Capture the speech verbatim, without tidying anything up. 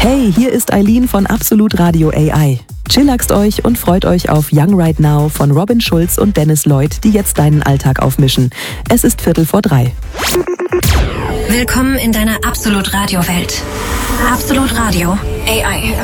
Hey, hier ist Eileen von Absolut Radio A I. Chillaxt euch und freut euch auf Young Right Now von Robin Schulz und Dennis Lloyd, die jetzt deinen Alltag aufmischen. Es ist Viertel vor drei. Willkommen in deiner Absolut Radio Welt. Absolut Radio A I.